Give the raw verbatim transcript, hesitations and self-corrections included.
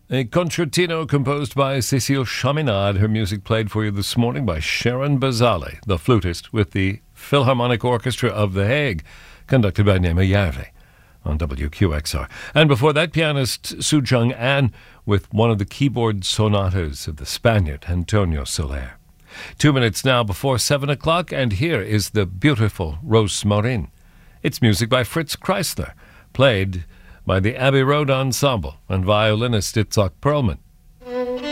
A concertino composed by Cécile Chaminade. Her music played for you this morning by Sharon Bazali, the flutist with the Philharmonic Orchestra of The Hague, conducted by Nema Järvi on W Q X R. And before that, pianist Su Jung An with one of the keyboard sonatas of the Spaniard Antonio Soler. Two minutes now before seven o'clock, and here is the beautiful Rosmarin. It's music by Fritz Kreisler, played by the Abbey Road Ensemble and violinist Itzhak Perlman.